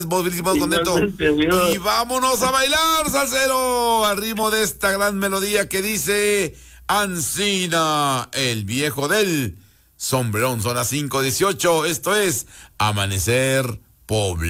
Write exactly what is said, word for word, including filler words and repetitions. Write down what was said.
Movilísimo contento. Y vámonos a bailar, salsero, al ritmo de esta gran melodía que dice Ancina, el viejo del sombrerón. Son las cinco dieciocho. Esto es Amanecer Poblano.